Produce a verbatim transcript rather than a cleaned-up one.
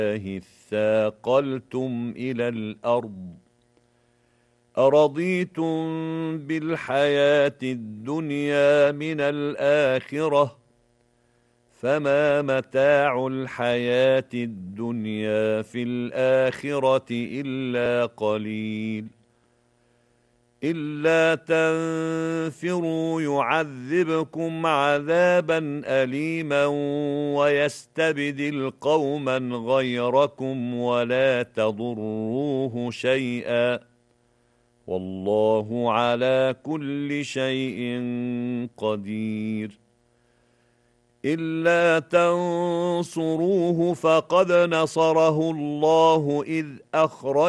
اثاقلتم إلى الأرض أرضيتم بالحياة الدنيا من الآخرة فما متاع الحياة الدنيا في الآخرة إلا قليل إلا تنفروا يعذبكم عذابا أليما ويستبدل قوما غيركم ولا تضروه شيئا والله على كل شيء قدير إلا تنصروه فقد نصره الله إذ أخرج